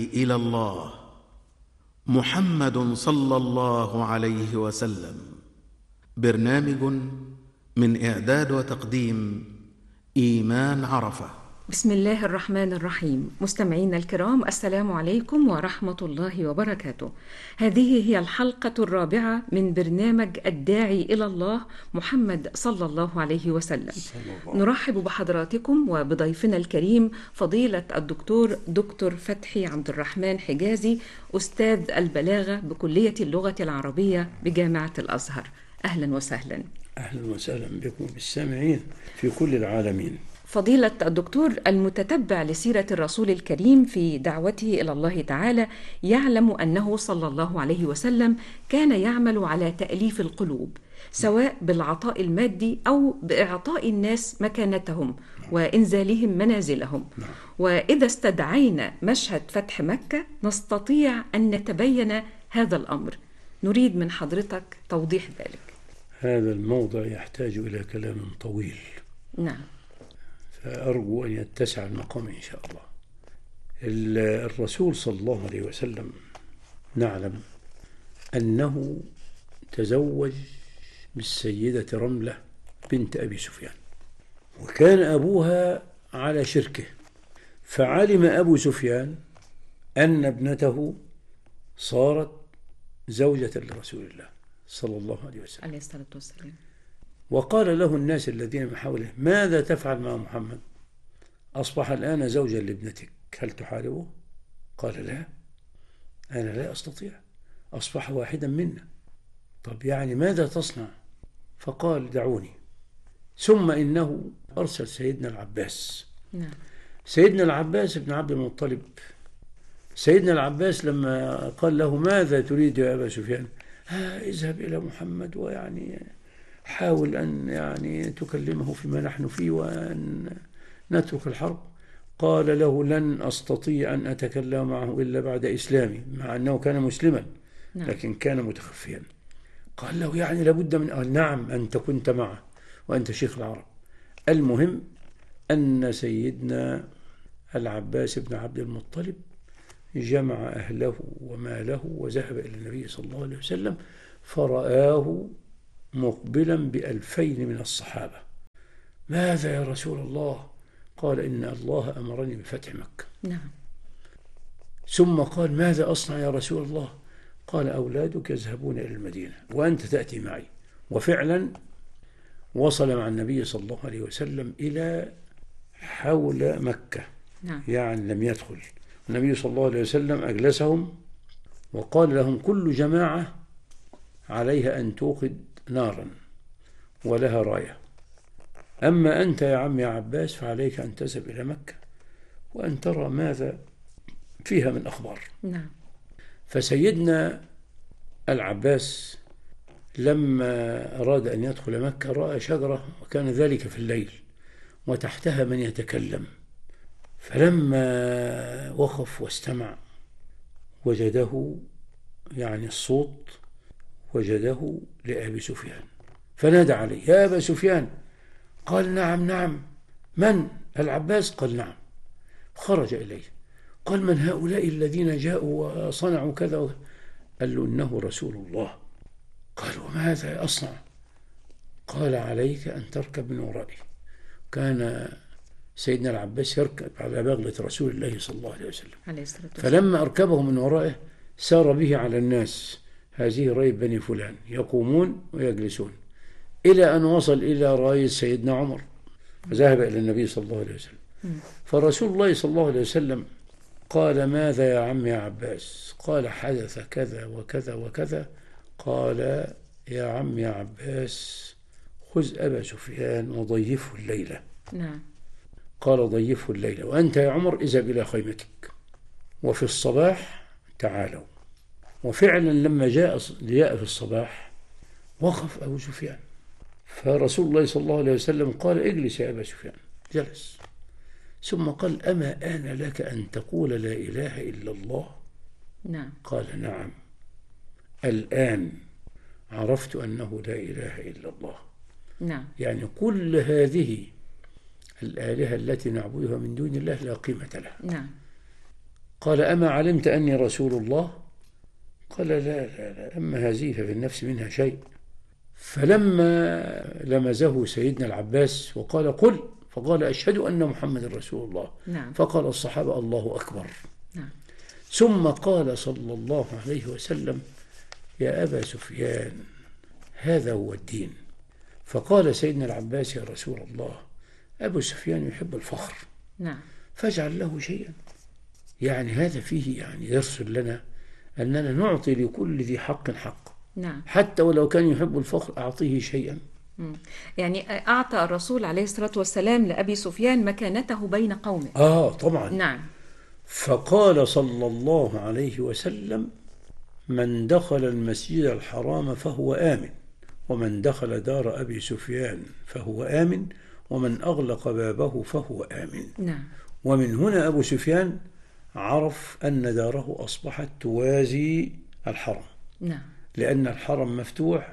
إلى الله محمد صلى الله عليه وسلم. برنامج من إعداد وتقديم إيمان عرفة. بسم الله الرحمن الرحيم. مستمعينا الكرام، السلام عليكم ورحمة الله وبركاته. هذه هي الحلقة الرابعة من برنامج الداعي إلى الله محمد صلى الله عليه وسلم. نرحب بحضراتكم وبضيفنا الكريم فضيلة دكتور فتحي عبد الرحمن حجازي، أستاذ البلاغة بكلية اللغة العربية بجامعة الأزهر. أهلا وسهلا. أهلا وسهلا بكم بالسامعين في كل العالمين. فضيلة الدكتور، المتتبع لسيرة الرسول الكريم في دعوته إلى الله تعالى يعلم أنه صلى الله عليه وسلم كان يعمل على تأليف القلوب، سواء بالعطاء المادي أو بإعطاء الناس مكانتهم وإنزالهم منازلهم. وإذا استدعينا مشهد فتح مكة نستطيع أن نتبين هذا الأمر. نريد من حضرتك توضيح ذلك. هذا الموضوع يحتاج إلى كلام طويل. نعم. فأرجو أن يتسع المقام إن شاء الله. الرسول صلى الله عليه وسلم نعلم أنه تزوج بالسيدة رملة بنت أبي سفيان، وكان أبوها على شركه، فعلم أبو سفيان أن ابنته صارت زوجة لرسول الله صلى الله عليه وسلم عليه الصلاة والسلام. وقال له الناس الذين من حوله: ماذا تفعل مع محمد؟ أصبح الآن زوجا لابنتك، هل تحاربه؟ قال: لا، أنا لا أستطيع، أصبح واحدا منا. طب يعني ماذا تصنع؟ فقال: دعوني. ثم إنه أرسل سيدنا العباس. نعم. سيدنا العباس بن عبد المطلب، سيدنا العباس لما قال له: ماذا تريد يا أبا سفيان؟ اذهب إلى محمد ويعني حاول أن تكلمه فيما نحن فيه وأن نترك الحرب. قال له: لن أستطيع أن أتكلم معه إلا بعد إسلامي، مع أنه كان مسلما لكن كان متخفيا. قال له: يعني لابد من قال: نعم، أنت كنت معه وأنت شيخ العرب. المهم أن سيدنا العباس بن عبد المطلب جمع أهله وماله وذهب إلى النبي صلى الله عليه وسلم، فرآه مقبلا ب2000 من الصحابة. ماذا يا رسول الله؟ قال: إن الله أمرني بفتح مكة. نعم. ثم قال: ماذا أصنع يا رسول الله؟ قال: أولادك يذهبون إلى المدينة وأنت تأتي معي. وفعلا وصل مع النبي صلى الله عليه وسلم إلى حول مكة. نعم. يعني لم يدخل. النبي صلى الله عليه وسلم أجلسهم وقال لهم: كل جماعة عليها أن توقد نارا ولها راية، أما أنت يا عم يا عباس فعليك أن تذهب إلى مكة وأن ترى ماذا فيها من أخبار. نعم. فسيدنا العباس لما أراد أن يدخل مكة رأى شجرة، وكان ذلك في الليل، وتحتها من يتكلم، فلما وقف واستمع وجده الصوت وجده لأبي سفيان، فنادى عليه: يا أبا سفيان. قال: نعم نعم. من؟ العباس. قال: نعم. خرج إليه. قال: من هؤلاء الذين جاءوا وصنعوا كذا؟ قال له: إنه رسول الله. قال: وماذا أصنع؟ قال: عليك أن تركب من ورائي. كان سيدنا العباس يركب على بغلة رسول الله صلى الله عليه وسلم، فلما أركبه من ورائه سار به على الناس: هذه راية بني فلان، يقومون ويجلسون، إلى أن وصل إلى راية سيدنا عمر، فذهب إلى النبي صلى الله عليه وسلم. فرسول الله صلى الله عليه وسلم قال: ماذا يا عم يا عباس؟ قال: حدث كذا وكذا وكذا. قال: يا عم يا عباس، خذ أبا سفيان وضيفه الليلة. نعم. قال: ضيفه الليلة، وأنت يا عمر اذهب إلى خيمتك، وفي الصباح تعالوا. وفعلا لما جاء في الصباح وقف أبو سفيان، فرسول الله صلى الله عليه وسلم قال: اجلس يا أبا سفيان. جلس، ثم قال: أما آن لك أن تقول لا إله إلا الله؟ نعم. قال: نعم، الآن عرفت أنه لا إله إلا الله. نعم. يعني كل هذه الآلهة التي نعبدها من دون الله لا قيمة لها. نعم. قال أما علمت أني رسول الله؟ قال لا لا لا، أما هذه ففي النفس منها شيء. فلما لمزه سيدنا العباس وقال قل، فقال أشهد أن محمد رسول الله. نعم. فقال الصحابة الله أكبر. نعم. ثم قال صلى الله عليه وسلم يا أبا سفيان هذا هو الدين. فقال سيدنا العباس يا رسول الله أبو سفيان يحب الفخر، نعم. فاجعل له شيئا. يعني هذا فيه يعني درس لنا أننا نعطي لكل ذي حق حق، نعم. حتى ولو كان يحب الفخر أعطيه شيئا. يعني أعطى الرسول عليه الصلاة والسلام لأبي سفيان مكانته بين قومه. طبعا. نعم. فقال صلى الله عليه وسلم من دخل المسجد الحرام فهو آمن، ومن دخل دار أبي سفيان فهو آمن، ومن أغلق بابه فهو آمن. نعم. ومن هنا أبو سفيان عرف أن داره أصبحت توازي الحرم. نعم. لأن الحرم مفتوح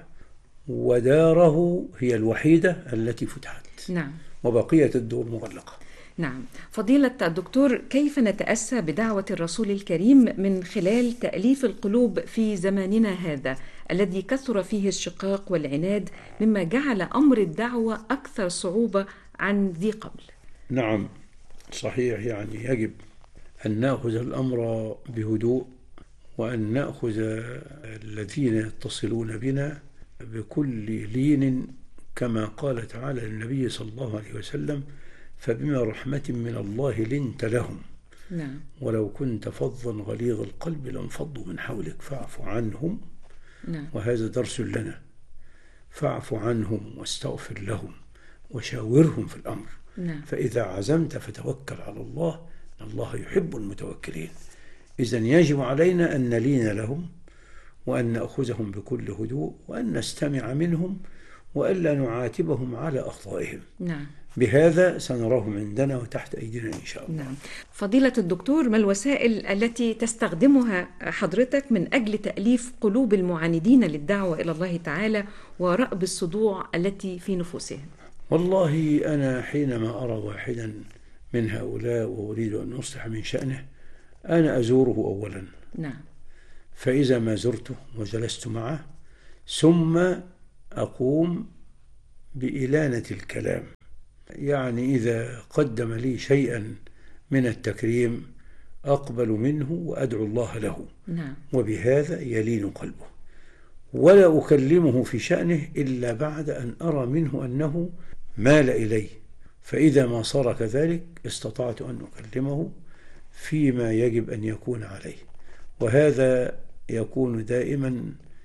وداره هي الوحيدة التي فتحت. نعم. وبقية الدور مغلقة. نعم. فضيلة الدكتور، كيف نتأسى بدعوة الرسول الكريم من خلال تأليف القلوب في زماننا هذا الذي كثر فيه الشقاق والعناد، مما جعل أمر الدعوة أكثر صعوبة عن ذي قبل؟ نعم صحيح. يعني يجب أن نأخذ الأمر بهدوء، وأن نأخذ الذين يتصلون بنا بكل لين، كما قال تعالى للنبي صلى الله عليه وسلم فبما رحمة من الله لنت لهم. نعم. ولو كنت فظا غليظ القلب لانفضوا من حولك فاعف عنهم. نعم. وهذا درس لنا، فاعف عنهم واستغفر لهم وشاورهم في الأمر. نعم. فإذا عزمت فتوكل على الله، إن الله يحب المتوكلين. إذن يجب علينا أن نلين لهم، وأن نأخذهم بكل هدوء، وأن نستمع منهم، وألا نعاتبهم على أخطائهم. نعم. بهذا سنراهم عندنا وتحت أيدينا إن شاء الله. نعم. فضيلة الدكتور، ما الوسائل التي تستخدمها حضرتك من أجل تأليف قلوب المعاندين للدعوة إلى الله تعالى ورأب الصدوع التي في نفوسهم؟ والله أنا حينما أرى واحدا من هؤلاء وأريد أن أصلح من شأنه، أنا أزوره أولا. نعم. فإذا ما زرته وجلست معه، ثم أقوم بإلانة الكلام. يعني إذا قدم لي شيئا من التكريم أقبل منه وأدعو الله له. نعم. وبهذا يلين قلبه، ولا أكلمه في شأنه إلا بعد أن أرى منه أنه مال إلي. فإذا ما صار كذلك استطعت أن أكلمه فيما يجب أن يكون عليه. وهذا يكون دائما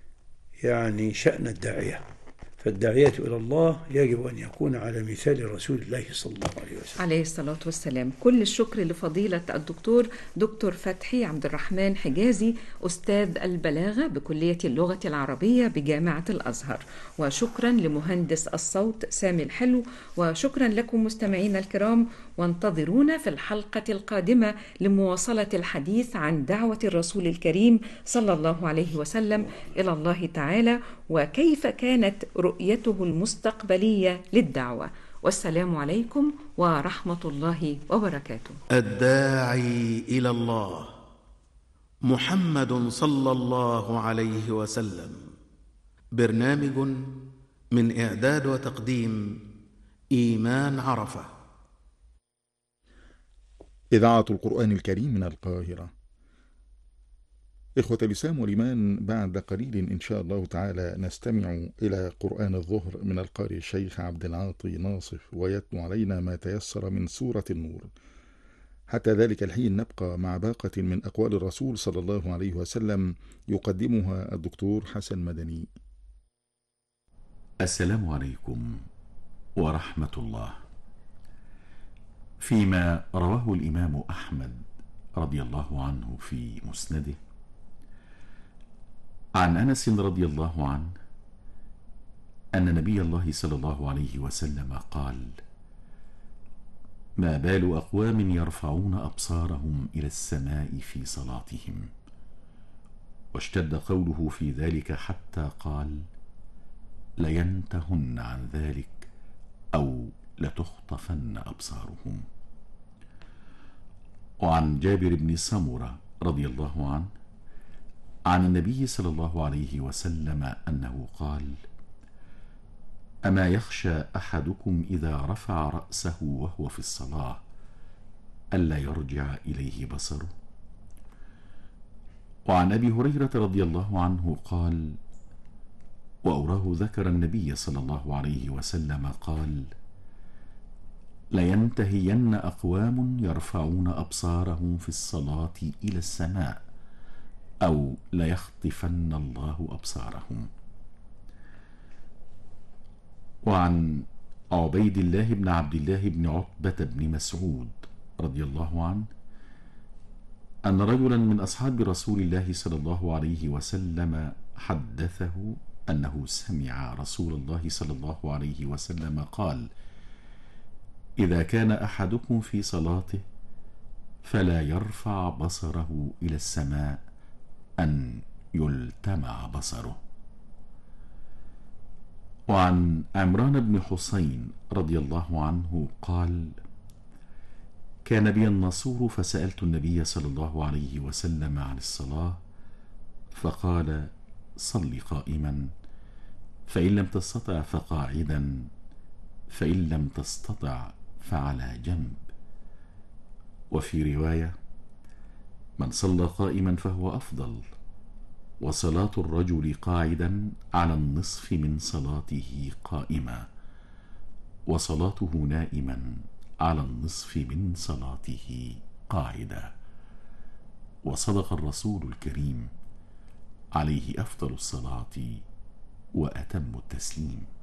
يعني شأن الداعية. فالداعية إلى الله يجب أن يكون على مثال رسول الله صلى الله عليه وسلم عليه الصلاة والسلام. كل الشكر لفضيلة الدكتور دكتور فتحي عبد الرحمن حجازي، أستاذ البلاغة بكلية اللغة العربية بجامعة الأزهر، وشكرا لمهندس الصوت سامي الحلو، وشكرا لكم مستمعين الكرام، وانتظرونا في الحلقة القادمة لمواصلة الحديث عن دعوة الرسول الكريم صلى الله عليه وسلم إلى الله تعالى، وكيف كانت رؤيته المستقبلية للدعوة. والسلام عليكم ورحمة الله وبركاته. الداعي إلى الله محمد صلى الله عليه وسلم. برنامج من إعداد وتقديم إيمان عرفة. إذاعة القرآن الكريم من القاهرة. إخوة الإسلام والإيمان، بعد قليل إن شاء الله تعالى نستمع إلى قرآن الظهر من القارئ الشيخ عبد العاطي ناصف، ويتلو علينا ما تيسر من سورة النور. حتى ذلك الحين نبقى مع باقة من أقوال الرسول صلى الله عليه وسلم يقدمها الدكتور حسن مدني. السلام عليكم ورحمة الله. فيما رواه الإمام أحمد رضي الله عنه في مسنده عن أنس رضي الله عنه أن نبي الله صلى الله عليه وسلم قال: ما بال أقوام يرفعون أبصارهم إلى السماء في صلاتهم. واشتد قوله في ذلك حتى قال: لينتهن عن ذلك أو لتخطفن أبصارهم. وعن جابر بن سمرة رضي الله عنه عن النبي صلى الله عليه وسلم أنه قال: أما يخشى أحدكم إذا رفع رأسه وهو في الصلاة ألا يرجع إليه بصره؟ وعن أبي هريرة رضي الله عنه قال: وأوراه ذكر النبي صلى الله عليه وسلم قال: لينتهين أقوام يرفعون أبصارهم في الصلاة إلى السماء أو ليخطفن الله أبصارهم. وعن عبيد الله بن عبد الله بن عتبة بن مسعود رضي الله عنه أن رجلا من أصحاب رسول الله صلى الله عليه وسلم حدثه أنه سمع رسول الله صلى الله عليه وسلم قال: إذا كان أحدكم في صلاته فلا يرفع بصره إلى السماء أن يلتمع بصره. وعن عمران بن حسين رضي الله عنه قال: كان بي النصور فسألت النبي صلى الله عليه وسلم عن الصلاة فقال: صل قائما، فإن لم تستطع فقاعدا، فإن لم تستطع فعلى جنب. وفي رواية: من صلى قائما فهو أفضل، وصلاة الرجل قاعدا على النصف من صلاته قائما، وصلاته نائما على النصف من صلاته قاعدا. وصدق الرسول الكريم عليه أفضل الصلاة وأتم التسليم.